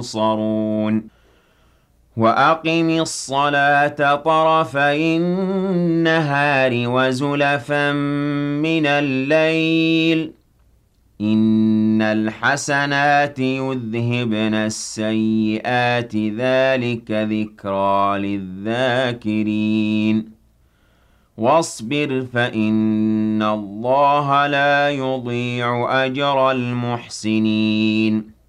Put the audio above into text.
يُبْصَرُونَ وَأَقِمِ الصَّلَاةَ طَرَفَيِ النَّهَارِ وَزُلَفًا مِّنَ اللَّيْلِ ۚ إِنَّ الْحَسَنَاتِ يُذْهِبْنَ السَّيِّئَاتِ ۚ ذَٰلِكَ ذِكْرَىٰ لِلذَّاكِرِينَ وَاصْبِرْ فَإِنَّ اللَّهَ لَا يُضِيعُ أَجْرَ الْمُحْسِنِينَ